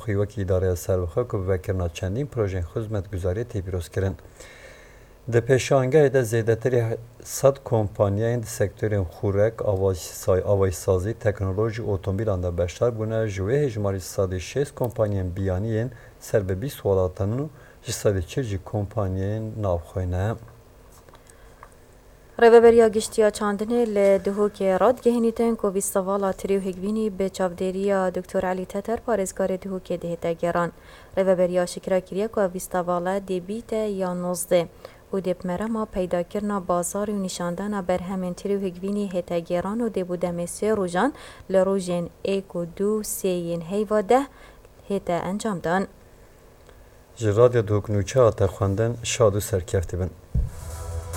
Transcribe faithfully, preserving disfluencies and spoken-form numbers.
بخوی وکی اداره سربخوا که بوکرنا چندین پروژه خدمت گزاری تیبیروز کرن. ده پیشانگه ده زیده تری صد کمپانیای ده سکتور خورک، آوای سازی، تکنولوژی اوتومبیلان ده بشتر بونه جوه هجماری صد شش کمپانیای بیانیین سر به بیست ولاتنو جسد چرجی کمپانیای نافخوینه. رهبریا گشتیا چاندنه لدهو که راد گهنیتن کو بیستوالا تریو هگوینی به چاودریا دکتر علی تتر پارزگار دهو که دهتا گران. رهبریا شکر کریه کو بیستوالا دیبیت یا نوزده و دیب مرما پیدا کرنا بازار و نشاندن بر همین تریو هگوینی هتا گران و دیبو دمسی روژان لروژین ایک و دو سین هیوا ده هتا انجام دان. جرادیا دوکنوچه آتا خواندن شادو سرکفتی بن.